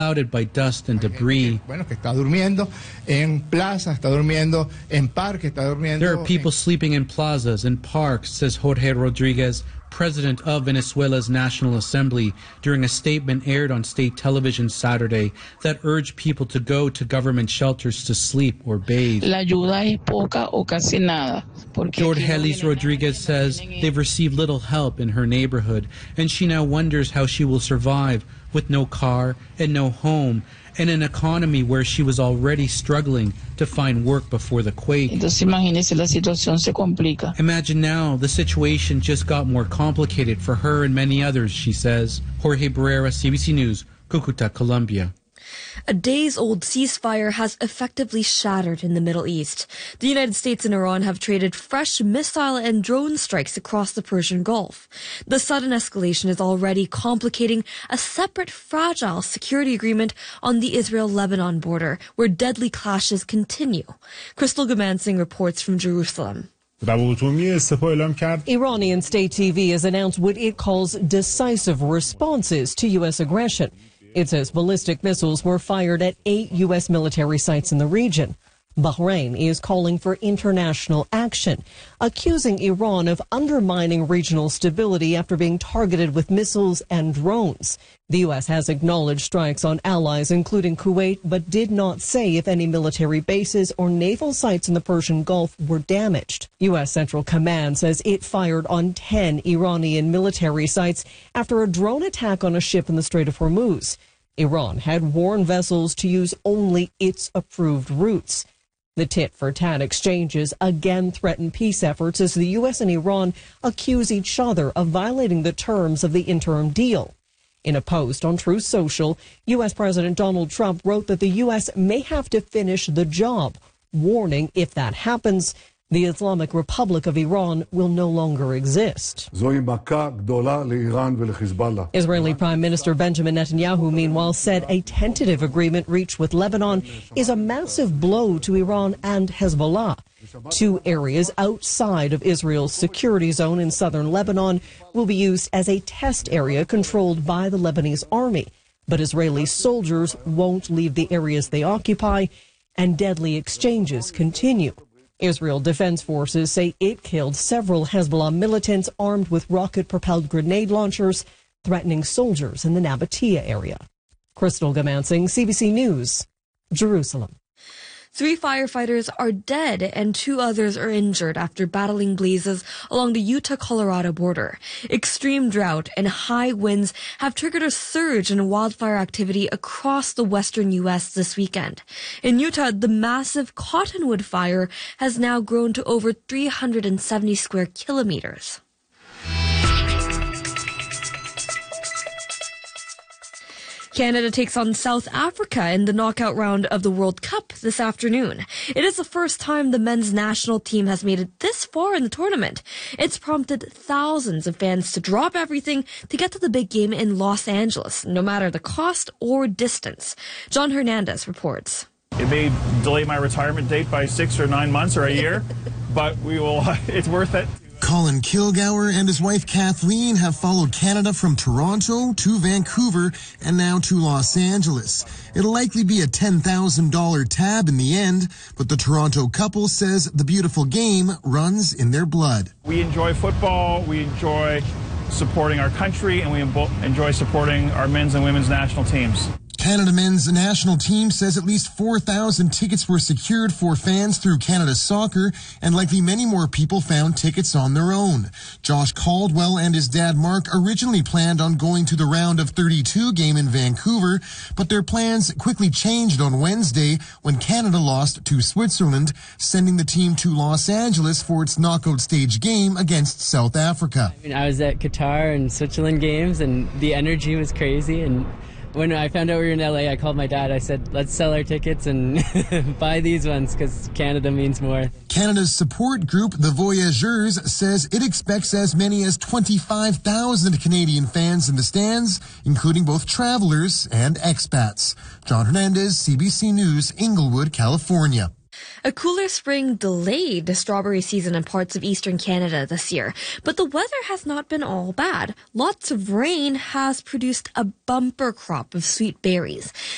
clouded by dust and debris. Bueno, que está durmiendo en plaza, está durmiendo en parque, está durmiendo. There are people sleeping in plazas and parks, says Jorge Rodriguez, president of Venezuela's National Assembly, during a statement aired on state television Saturday that urged people to go to government shelters to sleep or bathe. La ayuda es poca o casi nada. Jorgelis Rodriguez says they've received little help in her neighborhood, and she now wonders how she will survive with no car and no home, and an economy where she was already struggling to find work before the quake. Entonces imagínese, la situación se complica. Imagine now, the situation just got more complicated for her and many others, she says. Jorge Barrera, CBC News, Cucuta, Colombia. A days-old ceasefire has effectively shattered in the Middle East. The United States and Iran have traded fresh missile and drone strikes across the Persian Gulf. The sudden escalation is already complicating a separate fragile security agreement on the Israel-Lebanon border, where deadly clashes continue. Crystal Gamansing reports from Jerusalem. Iranian state TV has announced what it calls decisive responses to U.S. aggression. It says ballistic missiles were fired at 8 U.S. military sites in the region. Bahrain is calling for international action, accusing Iran of undermining regional stability after being targeted with missiles and drones. The U.S. has acknowledged strikes on allies, including Kuwait, but did not say if any military bases or naval sites in the Persian Gulf were damaged. U.S. Central Command says it fired on 10 Iranian military sites after a drone attack on a ship in the Strait of Hormuz. Iran had warned vessels to use only its approved routes. The tit-for-tat exchanges again threaten peace efforts as the U.S. and Iran accuse each other of violating the terms of the interim deal. In a post on Truth Social, U.S. President Donald Trump wrote that the U.S. may have to finish the job, warning if that happens, the Islamic Republic of Iran will no longer exist. Israeli Prime Minister Benjamin Netanyahu, meanwhile, said a tentative agreement reached with Lebanon is a massive blow to Iran and Hezbollah. Two areas outside of Israel's security zone in southern Lebanon will be used as a test area controlled by the Lebanese army. But Israeli soldiers won't leave the areas they occupy, and deadly exchanges continue. Israel Defense Forces say it killed several Hezbollah militants armed with rocket-propelled grenade launchers, threatening soldiers in the Nabatea area. Crystal Gamansing, CBC News, Jerusalem. 3 firefighters are dead and 2 others are injured after battling blazes along the Utah-Colorado border. Extreme drought and high winds have triggered a surge in wildfire activity across the western U.S. this weekend. In Utah, the massive Cottonwood fire has now grown to over 370 square kilometers. Canada takes on South Africa in the knockout round of the World Cup this afternoon. It is the first time the men's national team has made it this far in the tournament. It's prompted thousands of fans to drop everything to get to the big game in Los Angeles, no matter the cost or distance. John Hernandez reports. It may delay my retirement date by 6 or 9 months or a year, but it's worth it. Colin Kilgour and his wife Kathleen have followed Canada from Toronto to Vancouver and now to Los Angeles. It'll likely be a $10,000 tab in the end, but the Toronto couple says the beautiful game runs in their blood. We enjoy football, we enjoy supporting our country, and we enjoy supporting our men's and women's national teams. Canada men's national team says at least 4,000 tickets were secured for fans through Canada Soccer, and likely many more people found tickets on their own. Josh Caldwell and his dad Mark originally planned on going to the round of 32 game in Vancouver, but their plans quickly changed on Wednesday when Canada lost to Switzerland, sending the team to Los Angeles for its knockout stage game against South Africa. I was at Qatar and Switzerland games, and the energy was crazy, and when I found out we were in LA, I called my dad. I said, let's sell our tickets and buy these ones because Canada means more. Canada's support group, The Voyageurs, says it expects as many as 25,000 Canadian fans in the stands, including both travelers and expats. John Hernandez, CBC News, Inglewood, California. A cooler spring delayed the strawberry season in parts of eastern Canada this year, but the weather has not been all bad. Lots of rain has produced a bumper crop of sweet berries.